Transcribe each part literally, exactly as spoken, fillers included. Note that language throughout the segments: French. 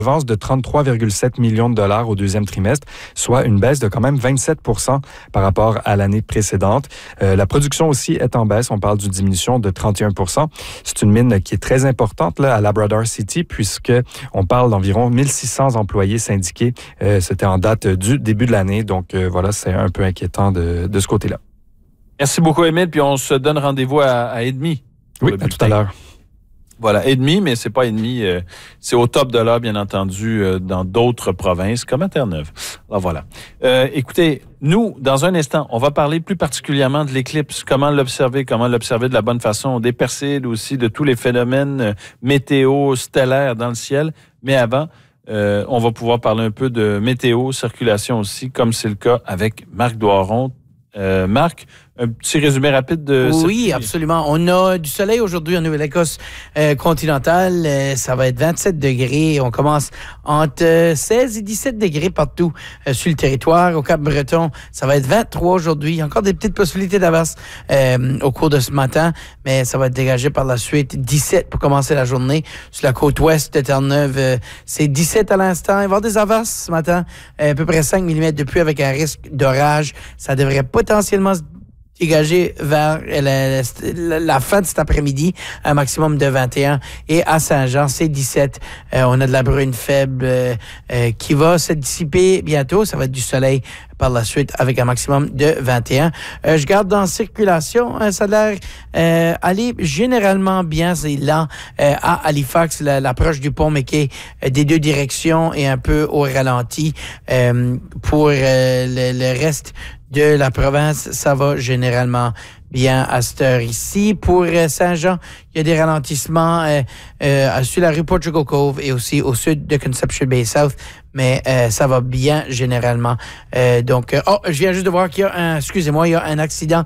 Avance de trente-trois virgule sept millions de dollars au deuxième trimestre, soit une baisse de quand même vingt-sept pour cent par rapport à l'année précédente. Euh, la production aussi est en baisse. On parle d'une diminution de trente et un pour cent. C'est une mine qui est très importante là, à Labrador City, puisque on parle d'environ mille six cents employés syndiqués. Euh, c'était en date du début de l'année. Donc euh, voilà, c'est un peu inquiétant de, de ce côté-là. Merci beaucoup, Émile. Puis on se donne rendez-vous à, à et demi. Oui, à tout à l'heure. Voilà, et demi, mais c'est pas et demi, euh, c'est au top de l'heure, bien entendu, euh, dans d'autres provinces, comme à Terre-Neuve. Alors voilà. Euh, écoutez, nous, dans un instant, on va parler plus particulièrement de l'éclipse, comment l'observer, comment l'observer de la bonne façon, des Perséides aussi, de tous les phénomènes euh, météo stellaires dans le ciel. Mais avant, euh, on va pouvoir parler un peu de météo, circulation aussi, comme c'est le cas avec Marc Doiron. Euh, Marc, un petit résumé rapide de... Oui, cette... absolument. On a du soleil aujourd'hui en Nouvelle-Écosse euh, continentale. Euh, ça va être vingt-sept degrés. On commence entre euh, seize et dix-sept degrés partout euh, sur le territoire. Au Cap-Breton, ça va être vingt-trois aujourd'hui. Il y a encore des petites possibilités d'averse euh, au cours de ce matin, mais ça va être dégagé par la suite. dix-sept pour commencer la journée. Sur la côte ouest de Terre-Neuve, euh, c'est dix-sept à l'instant. Il va y avoir des averses ce matin, euh, à peu près cinq millimètres de pluie avec un risque d'orage. Ça devrait potentiellement se dégagé vers la, la, la fin de cet après-midi, un maximum de vingt et un. Et à Saint-Jean, c'est dix-sept. Euh, on a de la bruine faible euh, euh, qui va se dissiper bientôt. Ça va être du soleil par la suite avec un maximum de vingt et un. Euh, je garde dans circulation, euh, ça a l'air euh, aller généralement bien. C'est lent euh, à Halifax, la, l'approche du pont McKay euh, des deux directions et un peu au ralenti. Euh, pour euh, le, le reste de la province, ça va généralement bien à cette heure ici. Pour euh, Saint-Jean, il y a des ralentissements euh, euh, sur la rue Portugal Cove et aussi au sud de Conception Bay South, mais euh, ça va bien généralement. Euh, donc, euh, oh, je viens juste de voir qu'il y a un, excusez-moi, il y a un accident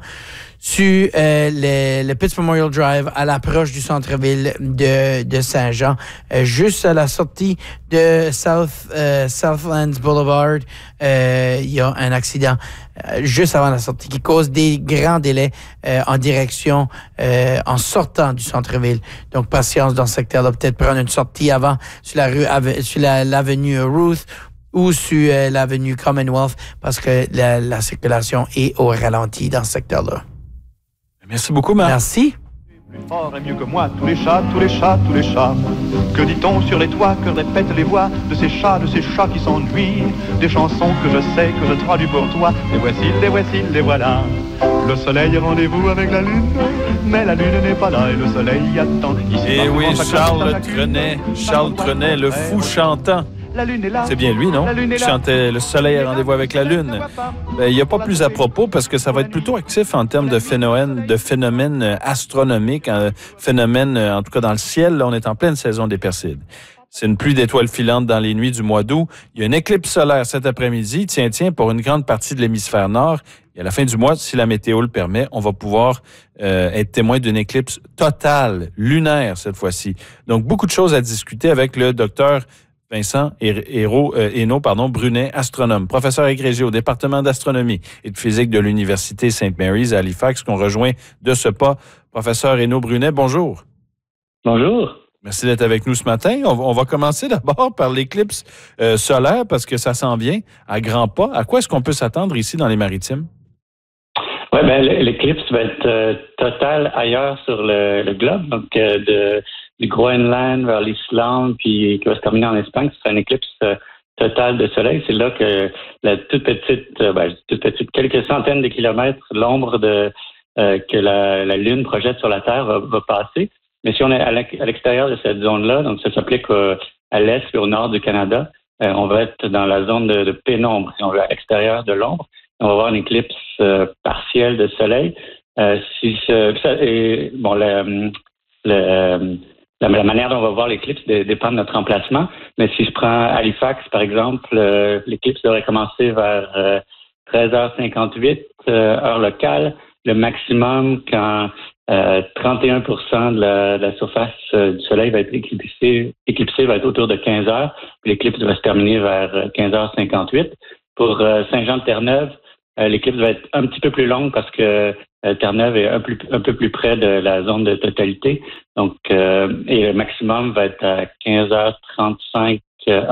sur euh, le, le Pitts Memorial Drive à l'approche du centre-ville de, de Saint-Jean, euh, juste à la sortie de South euh, Southlands Boulevard. Euh, il y a un accident euh, juste avant la sortie qui cause des grands délais euh, en direction, euh, en sortant du centre-ville. Donc, patience dans ce secteur-là. Peut-être prendre une sortie avant sur la rue, ave, sur la, l'avenue Ruth ou sur euh, l'avenue Commonwealth parce que la, la circulation est au ralenti dans ce secteur-là. Merci beaucoup, Marc. Merci. Plus fort et mieux que moi, tous les chats, tous les chats, tous les chats. Que dit-on sur les toits, que répètent les voix de ces chats, de ces chats qui s'ennuient? Des chansons que je sais, que je traduis pour toi. Les voici, les voici, les voilà. Le soleil est rendez-vous avec la lune, mais la lune n'est pas là et le soleil attend. Ici, et oui, Charles Trenet, Charles Trenet, le fou chantant. C'est bien lui, non? Il chantait « Le soleil a rendez-vous avec la lune ». Ben, il n'y a pas plus à propos parce que ça va être plutôt actif en termes de phénomènes, de phénomènes astronomiques, un phénomène, en tout cas dans le ciel. Là, on est en pleine saison des Perséides. C'est une pluie d'étoiles filantes dans les nuits du mois d'août. Il y a une éclipse solaire cet après-midi. Tiens, tiens, pour une grande partie de l'hémisphère nord. Et à la fin du mois, si la météo le permet, on va pouvoir euh, être témoin d'une éclipse totale, lunaire cette fois-ci. Donc, beaucoup de choses à discuter avec le docteur Vincent Hérault, euh, Hénault, pardon, Brunet, astronome, professeur agrégé au département d'astronomie et de physique de l'Université Saint Mary's à Halifax, qu'on rejoint de ce pas. Professeur Hénault Brunet, bonjour. Bonjour. Merci d'être avec nous ce matin. On va, on va commencer d'abord par l'éclipse euh, solaire parce que ça s'en vient à grands pas. À quoi est-ce qu'on peut s'attendre ici dans les Maritimes? Oui, ben, l'éclipse va être euh, totale ailleurs sur le, le globe, donc euh, de du Groenland vers l'Islande, puis qui va se terminer en Espagne. Ce sera une éclipse euh, totale de soleil. C'est là que la toute petite, euh, ben, toute petite, quelques centaines de kilomètres, l'ombre de euh, que la, la Lune projette sur la Terre va, va passer. Mais si on est à l'extérieur de cette zone-là, donc ça s'applique euh, à l'est et au nord du Canada, euh, on va être dans la zone de, de pénombre, si on veut, à l'extérieur de l'ombre. On va avoir une éclipse euh, partielle de soleil. Euh, si ce, ça, et, bon, le, le La, la manière dont on va voir l'éclipse dépend de notre emplacement. Mais si je prends Halifax, par exemple, euh, l'éclipse devrait commencer vers euh, treize heures cinquante-huit, euh, heure locale. Le maximum quand euh, trente et un pour cent de la, de la surface euh, du Soleil va être éclipsée, éclipsée va être autour de quinze heures. Puis l'éclipse va se terminer vers quinze heures cinquante-huit. Pour euh, Saint-Jean-de-Terre-Neuve, euh, l'éclipse va être un petit peu plus longue parce que euh, Terre-Neuve est un, plus, un peu plus près de la zone de totalité. Donc, euh, et le maximum va être à quinze heures trente-cinq